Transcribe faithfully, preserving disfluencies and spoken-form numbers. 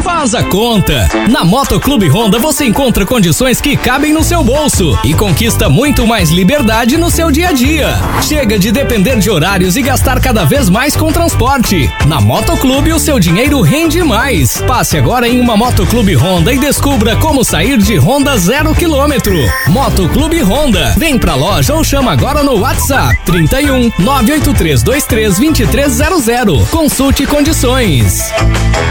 Faz a conta. Na Motoclube Honda você encontra condições que cabem no seu bolso e conquista muito mais liberdade no seu dia a dia. Chega de depender de horários e gastar cada vez mais com transporte. Na Motoclube o seu dinheiro rende mais. Passe agora em uma Motoclube Honda e descubra como sair de Honda zero quilômetro. Motoclube Honda. Vem pra loja ou chama agora no WhatsApp trinta e um, nove oito três dois três, dois três zero zero. Consulte condições.